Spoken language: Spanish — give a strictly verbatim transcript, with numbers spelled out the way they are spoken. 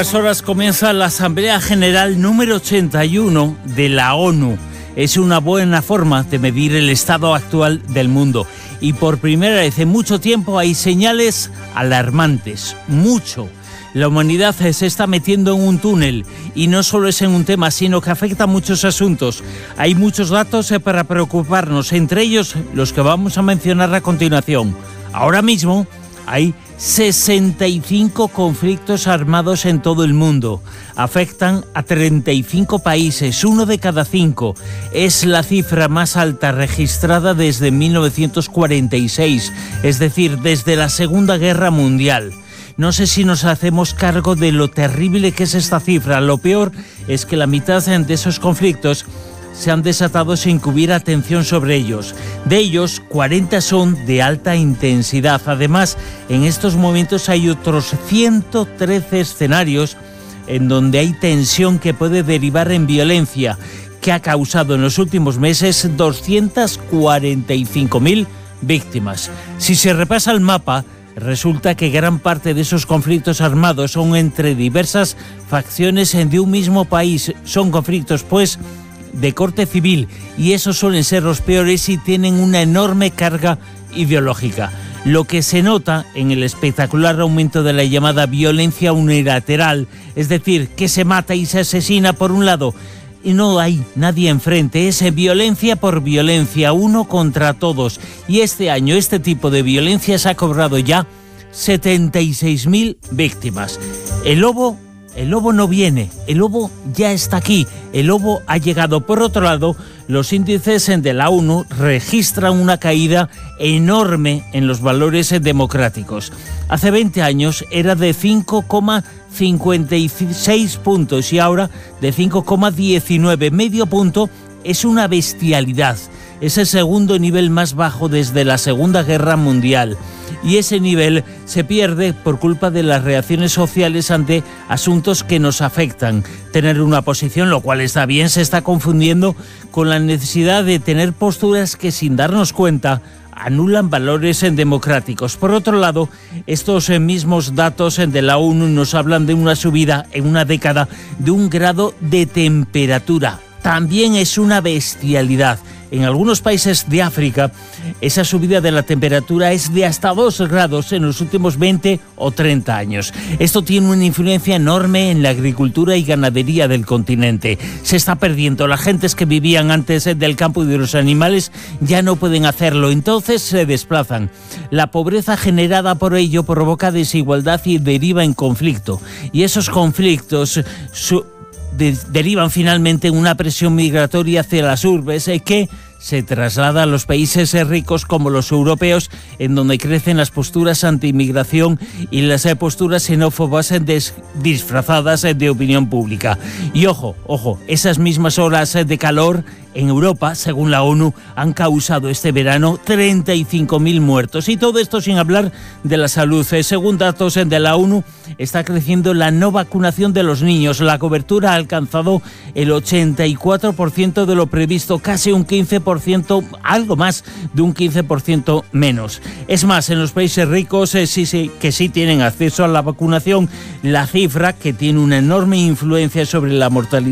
unas horas comienza la Asamblea General número ochenta y uno de la ONU. Es una buena forma de medir el estado actual del mundo. Y por primera vez en mucho tiempo hay señales alarmantes. Mucho. La humanidad se está metiendo en un túnel. Y no solo es en un tema, sino que afecta a muchos asuntos. Hay muchos datos para preocuparnos, entre ellos los que vamos a mencionar a continuación. Ahora mismo hay sesenta y cinco conflictos armados en todo el mundo. Afectan a treinta y cinco países, uno de cada cinco. Es la cifra más alta registrada desde mil novecientos cuarenta y seis, es decir, desde la Segunda Guerra Mundial. No sé si nos hacemos cargo de lo terrible que es esta cifra. Lo peor es que la mitad de esos conflictos se han desatado sin que hubiera atención sobre ellos. De ellos, cuarenta son de alta intensidad. Además, en estos momentos hay otros ciento trece escenarios en donde hay tensión que puede derivar en violencia, que ha causado en los últimos meses doscientas cuarenta y cinco mil víctimas. Si se repasa el mapa, resulta que gran parte de esos conflictos armados son entre diversas facciones de un mismo país. Son conflictos, pues, de corte civil, y esos suelen ser los peores y tienen una enorme carga ideológica. Lo que se nota en el espectacular aumento de la llamada violencia unilateral, es decir, que se mata y se asesina por un lado y no hay nadie enfrente, es violencia por violencia, uno contra todos. Y este año este tipo de violencias ha cobrado ya setenta y seis mil víctimas. El lobo El lobo no viene, el lobo ya está aquí, el lobo ha llegado. Por otro lado, los índices de la ONU registran una caída enorme en los valores democráticos. Hace veinte años era de cinco coma cincuenta y seis puntos y ahora de cinco coma diecinueve. Medio punto es una bestialidad. Es el segundo nivel más bajo desde la Segunda Guerra Mundial. Y ese nivel se pierde por culpa de las reacciones sociales ante asuntos que nos afectan. Tener una posición, lo cual está bien, se está confundiendo con la necesidad de tener posturas que, sin darnos cuenta, anulan valores democráticos. Por otro lado, estos mismos datos de la ONU nos hablan de una subida en una década de un grado de temperatura. También es una bestialidad. En algunos países de África, esa subida de la temperatura es de hasta dos grados en los últimos veinte o treinta años. Esto tiene una influencia enorme en la agricultura y ganadería del continente. Se está perdiendo. Las gentes que vivían antes del campo y de los animales ya no pueden hacerlo, entonces se desplazan. La pobreza generada por ello provoca desigualdad y deriva en conflicto. Y esos conflictos su De, derivan finalmente en una presión migratoria hacia las urbes eh, que se traslada a los países eh, ricos como los europeos, en donde crecen las posturas anti-inmigración y las eh, posturas xenófobas eh, des, disfrazadas eh, de opinión pública. Y ojo, ojo, esas mismas horas eh, de calor en Europa, según la ONU, han causado este verano treinta y cinco mil muertos. Y todo esto sin hablar de la salud. Según datos de la ONU, está creciendo la no vacunación de los niños. La cobertura ha alcanzado el ochenta y cuatro por ciento de lo previsto, casi un quince por ciento, algo más de un quince por ciento menos. Es más, en los países ricos eh, sí, sí, que sí tienen acceso a la vacunación, la cifra, que tiene una enorme influencia sobre la mortalidad